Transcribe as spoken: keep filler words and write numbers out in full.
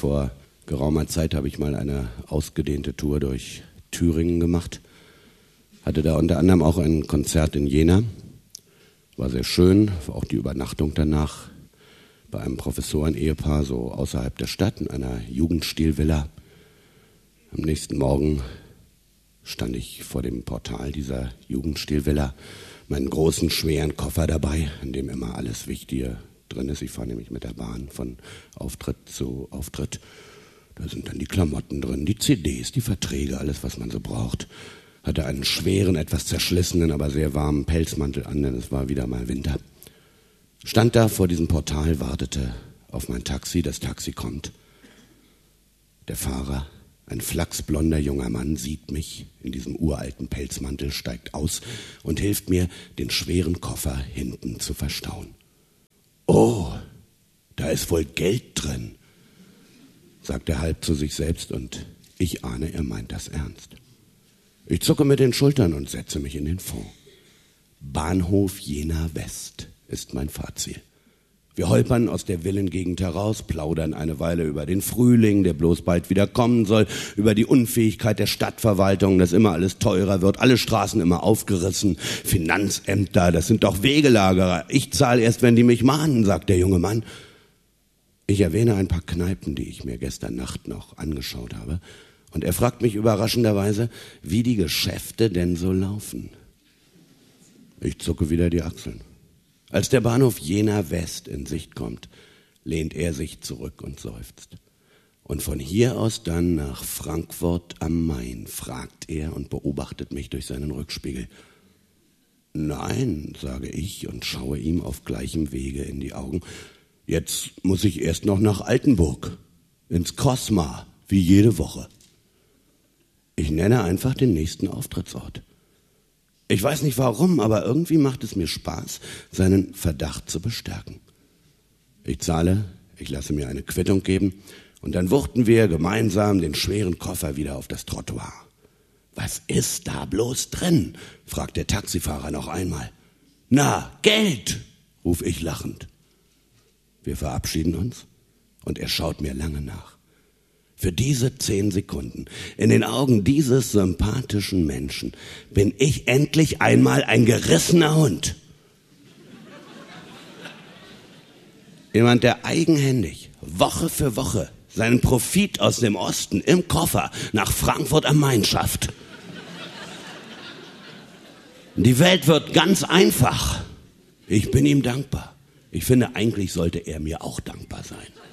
Vor geraumer Zeit habe ich mal eine ausgedehnte Tour durch Thüringen gemacht. Hatte da unter anderem auch ein Konzert in Jena. War sehr schön, war auch die Übernachtung danach bei einem Professoren-Ehepaar so außerhalb der Stadt in einer Jugendstilvilla. Am nächsten Morgen stand ich vor dem Portal dieser Jugendstilvilla, meinen großen, schweren Koffer dabei, in dem immer alles Wichtige drin ist. Ich fahre nämlich mit der Bahn von Auftritt zu Auftritt. Da sind dann die Klamotten drin, die C Ds, die Verträge, alles, was man so braucht. Hatte einen schweren, etwas zerschlissenen, aber sehr warmen Pelzmantel an, denn es war wieder mal Winter. Stand da vor diesem Portal, wartete auf mein Taxi. Das Taxi kommt. Der Fahrer, ein flachsblonder junger Mann, sieht mich in diesem uralten Pelzmantel, steigt aus und hilft mir, den schweren Koffer hinten zu verstauen. »Oh, da ist wohl Geld drin«, sagt er halb zu sich selbst, und ich ahne, er meint das ernst. Ich zucke mit den Schultern und setze mich in den Fond. Bahnhof Jena West ist mein Fahrziel. Wir holpern aus der Villengegend heraus, plaudern eine Weile über den Frühling, der bloß bald wieder kommen soll, über die Unfähigkeit der Stadtverwaltung, dass immer alles teurer wird, alle Straßen immer aufgerissen, Finanzämter, das sind doch Wegelagerer. Ich zahle erst, wenn die mich mahnen, sagt der junge Mann. Ich erwähne ein paar Kneipen, die ich mir gestern Nacht noch angeschaut habe, und er fragt mich überraschenderweise, wie die Geschäfte denn so laufen. Ich zucke wieder die Achseln. Als der Bahnhof Jena West in Sicht kommt, lehnt er sich zurück und seufzt. Und von hier aus dann nach Frankfurt am Main, fragt er und beobachtet mich durch seinen Rückspiegel. Nein, sage ich und schaue ihm auf gleichem Wege in die Augen. Jetzt muss ich erst noch nach Altenburg, ins Cosma, wie jede Woche. Ich nenne einfach den nächsten Auftrittsort. Ich weiß nicht warum, aber irgendwie macht es mir Spaß, seinen Verdacht zu bestärken. Ich zahle, ich lasse mir eine Quittung geben und dann wuchten wir gemeinsam den schweren Koffer wieder auf das Trottoir. Was ist da bloß drin? Fragt der Taxifahrer noch einmal. Na, Geld, ruf ich lachend. Wir verabschieden uns und er schaut mir lange nach. Für diese zehn Sekunden, in den Augen dieses sympathischen Menschen, bin ich endlich einmal ein gerissener Hund. Jemand, der eigenhändig, Woche für Woche, seinen Profit aus dem Osten im Koffer nach Frankfurt am Main schafft. Die Welt wird ganz einfach. Ich bin ihm dankbar. Ich finde, eigentlich sollte er mir auch dankbar sein.